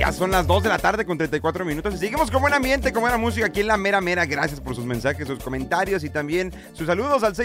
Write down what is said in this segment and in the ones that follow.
Ya son las 2 de la tarde con 34 minutos y seguimos con buen ambiente, con buena música aquí en La Mera Mera. Gracias por sus mensajes, sus comentarios y también sus saludos al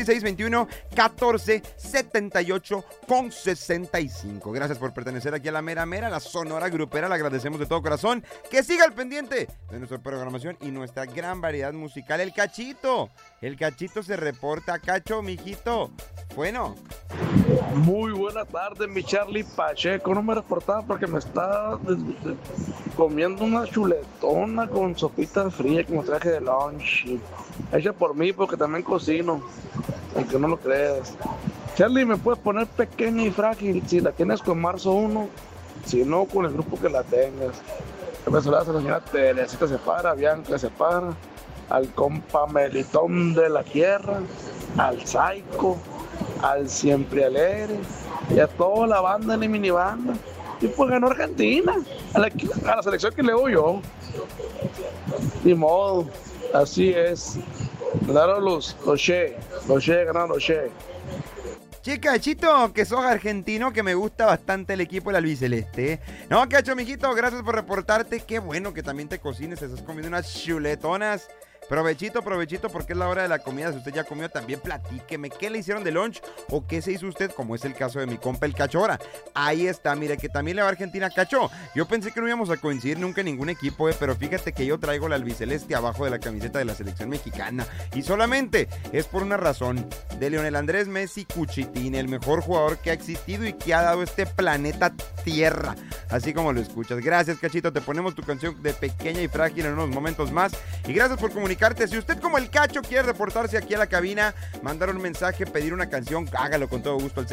6621-1478-65. Gracias por pertenecer aquí a La Mera Mera, la Sonora Grupera. Le agradecemos de todo corazón que siga al pendiente de nuestra programación y nuestra gran variedad musical. El Cachito se reporta. Cacho, mijito. Bueno. Muy buena tarde, mi Charlie Pacheco. No me reportaba porque me estaba comiendo una chuletona con sopita fría como traje de lunch. Hecha por mí porque también cocino, aunque no lo creas. Charlie, ¿me puedes poner Pequeña y Frágil si la tienes con Marzo 1? Si no, con el grupo que la tengas. Me saludas a la señora Teresita Separa, Bianca Separa, al compa Melitón de la Tierra, al Saico, al Siempre Alegre y a toda la banda de mini banda. Y pues ganó Argentina, a la selección que le voy yo. Ni modo, así es. Ganaron los Che, ganaron los Che. Che, Cachito, que sos argentino, que me gusta bastante el equipo del albiceleste. No, Cacho, mijito, gracias por reportarte. Qué bueno que también te cocines, te estás comiendo unas chuletonas. Provechito, porque es la hora de la comida. Si usted ya comió, también platíqueme qué le hicieron de lunch o qué se hizo usted, como es el caso de mi compa el Cachora. Ahí está, mire, que también le va a Argentina. Cacho, yo pensé que no íbamos a coincidir nunca en ningún equipo, pero fíjate que yo traigo la albiceleste abajo de la camiseta de la selección mexicana. Y solamente es por una razón, de Lionel Andrés Messi Cuchitín, el mejor jugador que ha existido y que ha dado este planeta Tierra. Así como lo escuchas. Gracias, Cachito, te ponemos tu canción de Pequeña y Frágil en unos momentos más. Y gracias por comunicarse. Si usted, como el Cacho, quiere reportarse aquí a la cabina, mandar un mensaje, pedir una canción, hágalo con todo gusto al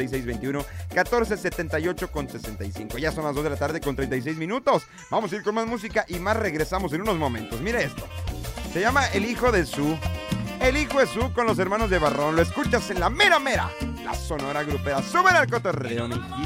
6621-1478-65. Ya son las 2 de la tarde con 36 minutos. Vamos a ir con más música y más regresamos en unos momentos. Mire esto. Se llama El Hijo de Su. El Hijo de Su con los hermanos de Barrón. Lo escuchas en La Mera Mera, la Sonora Grupera. Súbele al cotorreo, mijito.